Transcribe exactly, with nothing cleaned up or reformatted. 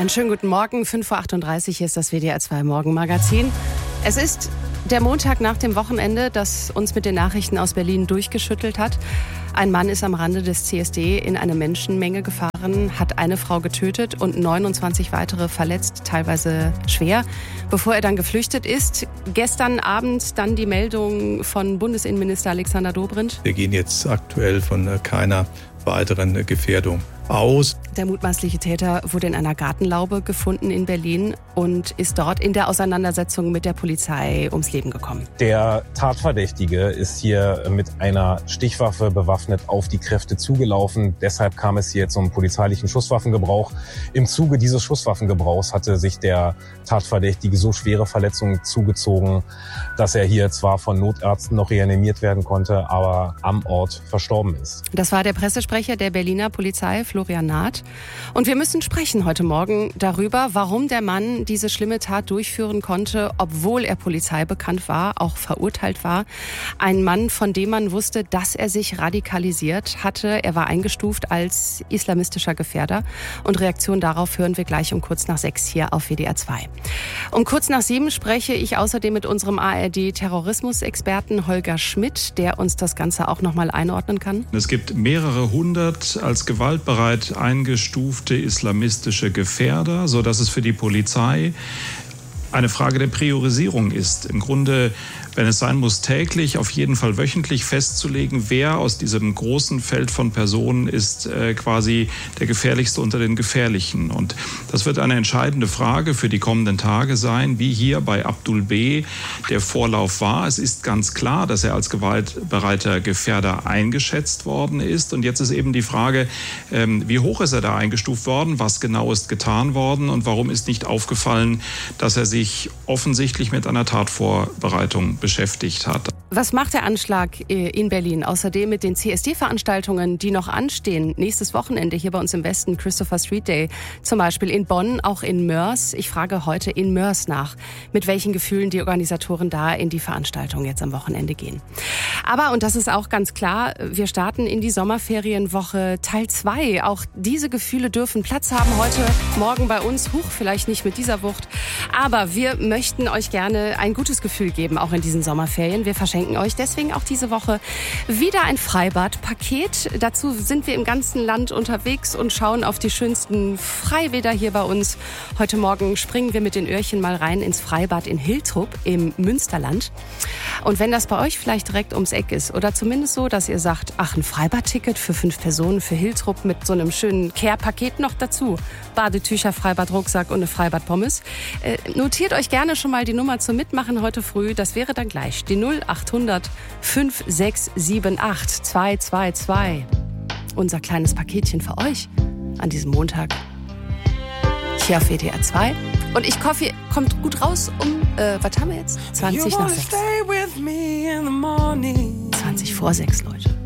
Einen schönen guten Morgen, fünf Uhr achtunddreißig, hier ist das W D R zwei Morgenmagazin. Es ist der Montag nach dem Wochenende, das uns mit den Nachrichten aus Berlin durchgeschüttelt hat. Ein Mann ist am Rande des C S D in eine Menschenmenge gefahren, hat eine Frau getötet und neunundzwanzig weitere verletzt, teilweise schwer, bevor er dann geflüchtet ist. Gestern Abend dann die Meldung von Bundesinnenminister Alexander Dobrindt. Wir gehen jetzt aktuell von keiner weiteren Gefährdung aus. Der mutmaßliche Täter wurde in einer Gartenlaube gefunden in Berlin und ist dort in der Auseinandersetzung mit der Polizei ums Leben gekommen. Der Tatverdächtige ist hier mit einer Stichwaffe bewaffnet auf die Kräfte zugelaufen. Deshalb kam es hier zum polizeilichen Schusswaffengebrauch. Im Zuge dieses Schusswaffengebrauchs hatte sich der Tatverdächtige so schwere Verletzungen zugezogen, dass er hier zwar von Notärzten noch reanimiert werden konnte, aber am Ort verstorben ist. Das war der Pressesprecher der Berliner Polizei, Florian Naht. Und wir müssen sprechen heute Morgen darüber, warum der Mann diese schlimme Tat durchführen konnte, obwohl er polizeibekannt war, auch verurteilt war. Ein Mann, von dem man wusste, dass er sich radikalisiert hatte. Er war eingestuft als islamistischer Gefährder. Und Reaktion darauf hören wir gleich um kurz nach sechs hier auf W D R zwei. Um kurz nach sieben spreche ich außerdem mit unserem A R D-Terrorismusexperten Holger Schmidt, der uns das Ganze auch noch mal einordnen kann. Es gibt mehrere hundert als gewaltbereit eingestufte islamistische Gefährder, sodass es für die Polizei eine Frage der Priorisierung ist. Im Grunde, wenn es sein muss, täglich, auf jeden Fall wöchentlich festzulegen, wer aus diesem großen Feld von Personen ist äh, quasi der gefährlichste unter den Gefährlichen. Und das wird eine entscheidende Frage für die kommenden Tage sein, wie hier bei Abdul B. der Vorlauf war. Es ist ganz klar, dass er als gewaltbereiter Gefährder eingeschätzt worden ist. Und jetzt ist eben die Frage, ähm, wie hoch ist er da eingestuft worden, was genau ist getan worden und warum ist nicht aufgefallen, dass er sich offensichtlich mit einer Tatvorbereitung beschäftigt hat. Was macht der Anschlag in Berlin? Außerdem mit den C S D-Veranstaltungen, die noch anstehen. Nächstes Wochenende hier bei uns im Westen, Christopher Street Day. Zum Beispiel in Bonn, auch in Moers. Ich frage heute in Moers nach, mit welchen Gefühlen die Organisatoren da in die Veranstaltung jetzt am Wochenende gehen. Aber, und das ist auch ganz klar, wir starten in die Sommerferienwoche Teil zwei. Auch diese Gefühle dürfen Platz haben heute, morgen bei uns. Huch, vielleicht nicht mit dieser Wucht. Aber wir möchten euch gerne ein gutes Gefühl geben, auch in diesen Sommerferien. Wir verschenken euch deswegen auch diese Woche wieder ein Freibad-Paket. Dazu sind wir im ganzen Land unterwegs und schauen auf die schönsten Freibäder hier bei uns. Heute Morgen springen wir mit den Öhrchen mal rein ins Freibad in Hiltrup im Münsterland. Und wenn das bei euch vielleicht direkt ums Eck ist oder zumindest so, dass ihr sagt, ach, ein Freibad-Ticket für fünf Personen für Hiltrup mit so einem schönen Care-Paket noch dazu. Badetücher, Freibad-Rucksack und eine Freibad-Pommes. Äh, notiert euch gerne schon mal die Nummer zum Mitmachen heute früh. Das wäre dann gleich die null achthundert fünf sechs sieben acht zwei zwei zwei. Unser kleines Paketchen für euch an diesem Montag hier auf W D R zwei. Und ich hoffe, ihr kommt gut raus um, äh, was haben wir jetzt? zwanzig nach sechs. zwanzig vor sechs, Leute.